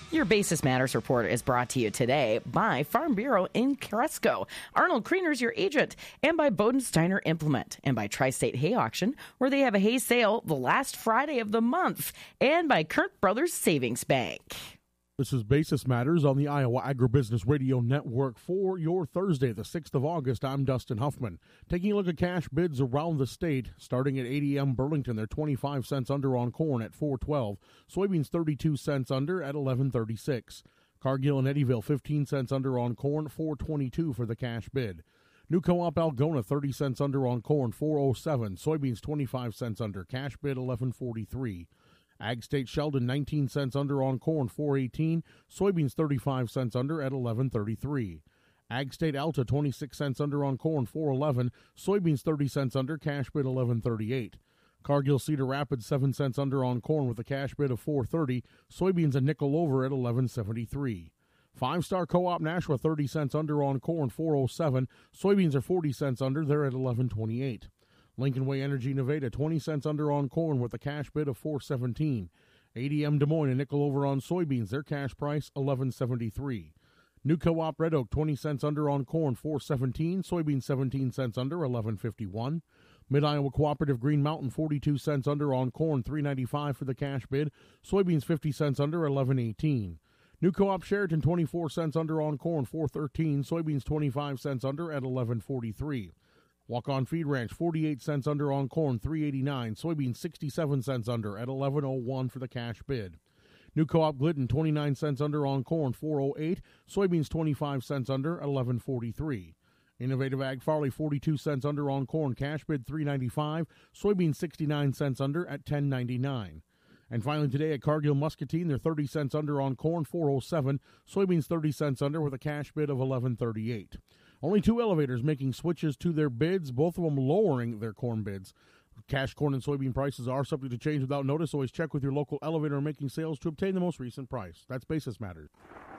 Your Basis Matters report is brought to you today by Farm Bureau in Cresco, Arnold Kriener's your agent, and by Bodensteiner Implement, and by Tri-State Hay Auction, where they have a hay sale the last Friday of the month, and by Kurt Brothers Savings Bank. This is Basis Matters on the Iowa Agribusiness Radio Network for your Thursday, the 6th of August. I'm Dustin Huffman. Taking a look at cash bids around the state, starting at ADM Burlington, they're 25 cents under on corn at $4.12. Soybeans 32 cents under at $11.36. Cargill and Eddyville 15 cents under on corn, $4.22 for the cash bid. New Co-op Algona 30 cents under on corn, $4.07. Soybeans 25 cents under, cash bid $11.43. Ag State Sheldon 19 cents under on corn, $4.18. Soybeans 35 cents under at $11.33. Ag State Alta 26 cents under on corn, $4.11. Soybeans 30 cents under, cash bid $11.38. Cargill Cedar Rapids 7 cents under on corn with a cash bid of $4.30. Soybeans a nickel over at $11.73. Five Star Co-op Nashua 30 cents under on corn, $4.07. Soybeans are 40 cents under, they're at $11.28. Lincoln Way Energy Nevada 20 cents under on corn with a cash bid of $4.17. ADM Des Moines a nickel over on soybeans, their cash price $11.73. New Co-op Red Oak 20 cents under on corn, $4.17. Soybeans 17 cents under, $11.51. Mid-Iowa Cooperative Green Mountain 42 cents under on corn, $3.95 for the cash bid. Soybeans 50 cents under, $11.18. New Co-op Sheraton 24 cents under on corn, $4.13. Soybeans 25 cents under at $11.43. Walk-On Feed Ranch, 48 cents under on corn, $3.89. Soybeans, 67 cents under at $11.01 for the cash bid. New Co-op Glidden, 29 cents under on corn, $4.08. Soybeans, 25 cents under at $11.43. Innovative Ag Farley, 42 cents under on corn, cash bid $3.95. Soybeans, 69 cents under at $10.99. And finally today at Cargill Muscatine, they're 30 cents under on corn, $4.07. Soybeans, 30 cents under with a cash bid of $11.38. Only two elevators making switches to their bids, both of them lowering their corn bids. Cash corn and soybean prices are subject to change without notice. Always check with your local elevator making sales to obtain the most recent price. That's Basis Matters.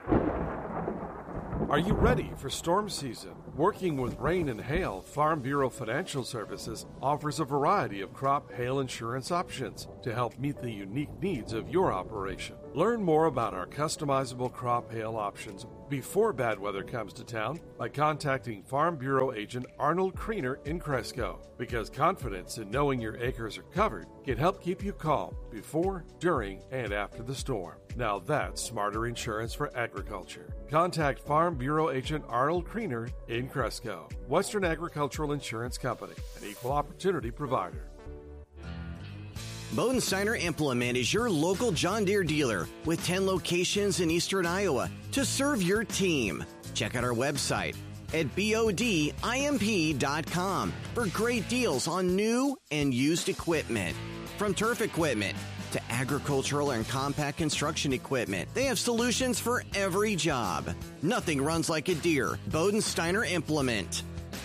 Are you ready for storm season? Working with rain and hail, Farm Bureau Financial Services offers a variety of crop hail insurance options to help meet the unique needs of your operation. Learn more about our customizable crop hail options before bad weather comes to town by contacting Farm Bureau agent Arnold Kriener in Cresco, because confidence in knowing your acres are covered can help keep you calm before, during, and after the storm. Now that's smarter insurance for agriculture. Contact Farm Bureau agent Arnold Kriener in Cresco. Western Agricultural Insurance Company, an equal opportunity provider. Bodensteiner Implement is your local John Deere dealer with 10 locations in eastern Iowa to serve your team. Check out our website at bodimp.com for great deals on new and used equipment. From turf equipment to agricultural and compact construction equipment, they have solutions for every job. Nothing runs like a Deere. Bodensteiner Implement.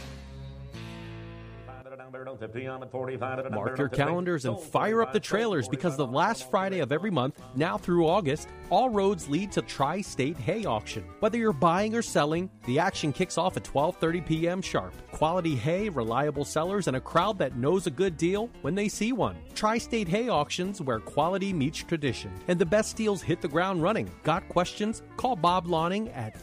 Mark your calendars and fire up the trailers, because the last Friday of every month, now through August, all roads lead to Tri-State Hay Auction. Whether you're buying or selling, the action kicks off at 12:30 p.m. sharp. Quality hay, reliable sellers, and a crowd that knows a good deal when they see one. Tri-State Hay Auctions, where quality meets tradition, and the best deals hit the ground running. Got questions? Call Bob Lawning at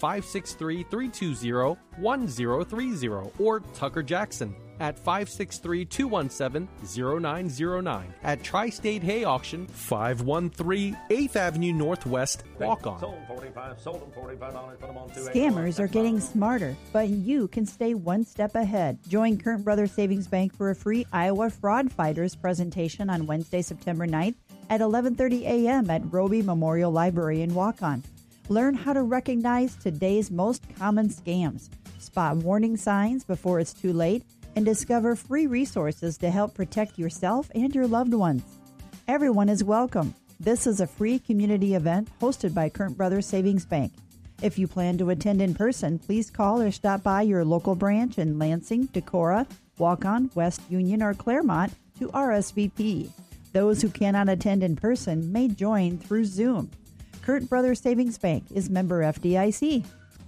563-320-1030 or Tucker Jackson at 563-217-0909 at Tri-State Hay Auction, 513 8th Avenue Northwest, Walk-On. Scammers are getting smarter, but you can stay one step ahead. Join Kern Brothers Savings Bank for a free Iowa Fraud Fighters presentation on Wednesday, September 9th at 11:30 a.m. at Roby Memorial Library in Walk-On. Learn how to recognize today's most common scams, spot warning signs before it's too late, and discover free resources to help protect yourself and your loved ones. Everyone is welcome. This is a free community event hosted by Kern Brothers Savings Bank. If you plan to attend in person, please call or stop by your local branch in Lansing, Decorah, Walk-On, West Union, or Claremont to RSVP. Those who cannot attend in person may join through Zoom. Kern Brothers Savings Bank is member FDIC.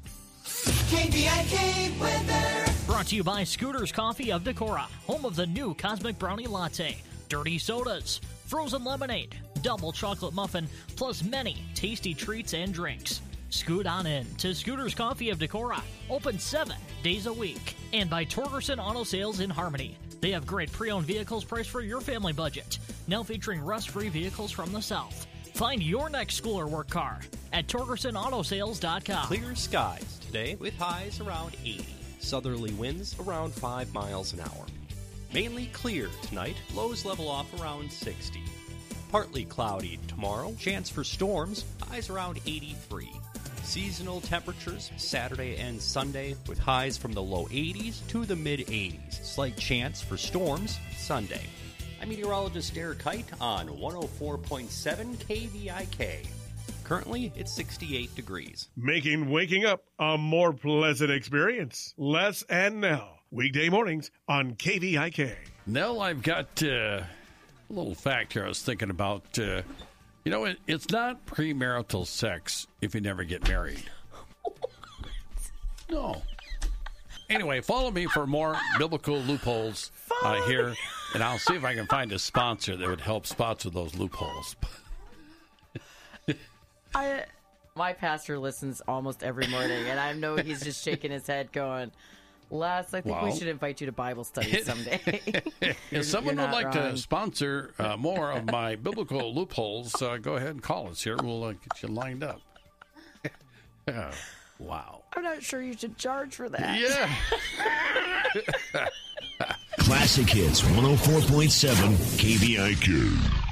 KVIK weather. Brought to you by Scooters Coffee of Decorah, home of the new Cosmic Brownie Latte, Dirty Sodas, frozen lemonade, double chocolate muffin, plus many tasty treats and drinks. Scoot on in to Scooter's Coffee of Decorah, open 7 days a week. And by Torgerson Auto Sales in Harmony. They have great pre-owned vehicles priced for your family budget, now featuring rust-free vehicles from the South. Find your next school or work car at TorgersonAutoSales.com. Clear skies today with highs around 80. Southerly winds around 5 miles an hour. Mainly clear tonight, lows level off around 60. Partly cloudy tomorrow, chance for storms, highs around 83. Seasonal temperatures Saturday and Sunday with highs from the low 80s to the mid 80s. Slight chance for storms Sunday. I'm meteorologist Derek Kite on 104.7 KVIK. Currently, it's 68 degrees. Making waking up a more pleasant experience. Les and Nell, weekday mornings on KVIK. Nell, I've got a little fact here I was thinking about. It's not premarital sex if you never get married. No. Anyway, follow me for more biblical loopholes here, and I'll see if I can find a sponsor that would help sponsor those loopholes. My pastor listens almost every morning, and I know he's just shaking his head going, Les, I think we should invite you to Bible study someday. If someone would like to sponsor more of my biblical loopholes, go ahead and call us here. We'll get you lined up. Wow. I'm not sure you should charge for that. Yeah. Classic Hits 104.7 KVIQ.